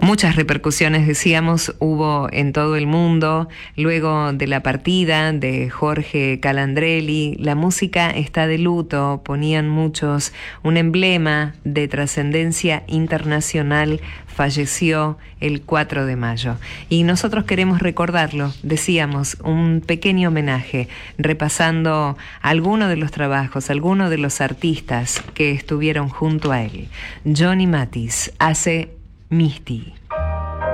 Muchas repercusiones, decíamos, hubo en todo el mundo. Luego de la partida de Jorge Calandrelli, la música está de luto, ponían muchos. Un emblema de trascendencia internacional falleció el 4 de mayo. Y nosotros queremos recordarlo, decíamos, un pequeño homenaje, repasando algunos de los trabajos, algunos de los artistas que estuvieron junto a él. Johnny Mathis hace Misty.